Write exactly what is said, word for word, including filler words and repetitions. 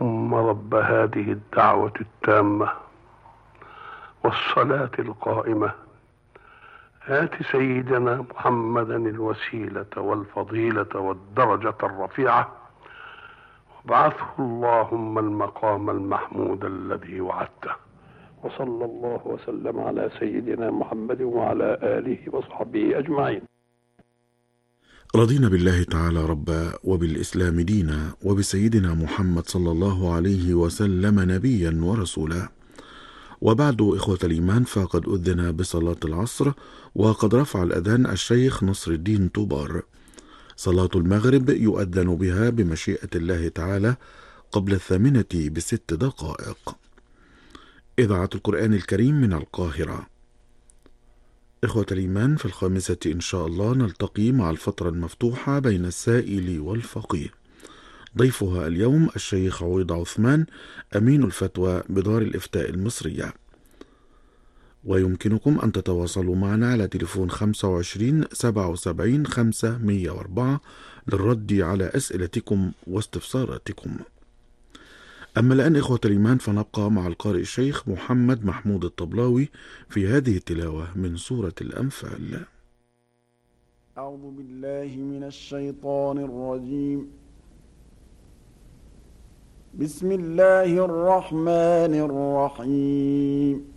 اللهم رب هذه الدعوة التامة والصلاة القائمة آت سيدنا محمدا الوسيلة والفضيلة والدرجة الرفيعة وابعثه اللهم المقام المحمود الذي وعدته. وصلى الله وسلم على سيدنا محمد وعلى آله وصحبه أجمعين. رضينا بالله تعالى ربا وبالإسلام دينا وبسيدنا محمد صلى الله عليه وسلم نبيا ورسولا. وبعد إخوة الإيمان، فقد أذن بصلاة العصر، وقد رفع الأذان الشيخ نصر الدين طوبار. صلاة المغرب يؤذن بها بمشيئة الله تعالى قبل الثامنة بست دقائق. إذاعة القرآن الكريم من القاهرة. إخوة الإيمان، في الخامسة إن شاء الله نلتقي مع الفترة المفتوحة بين السائل والفقيه. ضيفها اليوم الشيخ عويض عثمان، أمين الفتوى بدار الإفتاء المصرية. ويمكنكم أن تتواصلوا معنا على تليفون خمسة وعشرين سبعة وسبعين خمسمائة وأربعة للرد على أسئلتكم واستفساراتكم. أما الآن إخوة الإيمان، فنبقى مع القارئ الشيخ محمد محمود الطبلاوي في هذه التلاوة من سورة الأنفال. أعوذ بالله من الشيطان الرجيم. بسم الله الرحمن الرحيم.